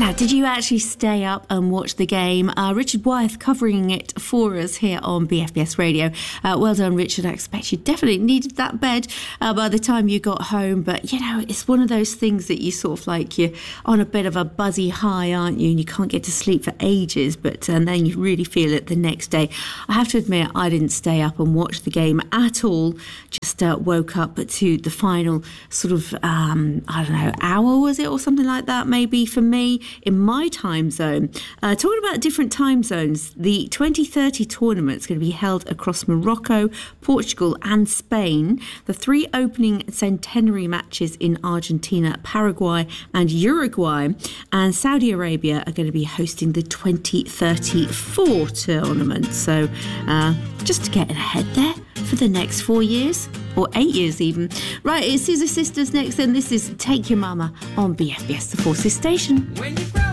Now, did you actually stay up and watch the game? Richard Wyeth covering it for us here on BFBS Radio. Well done, Richard. I expect you definitely needed that bed by the time you got home. But, you know, it's one of those things that you sort of like, you're on a bit of a buzzy high, aren't you? And you can't get to sleep for ages, but then you really feel it the next day. I have to admit, I didn't stay up and watch the game at all. Just woke up to the final sort of, I don't know, hour was it or something like that maybe for me in my time zone. Talking about different time zones, the 2030 tournament is going to be held across Morocco, Portugal and Spain. The three opening centenary matches in Argentina, Paraguay and Uruguay, and Saudi Arabia are going to be hosting the 2034 tournament. So just getting ahead there for the next 4 years, or 8 years even. Right, it's Scissor Sisters next, and this is Take Your Mama on BFBS, the Forces Station.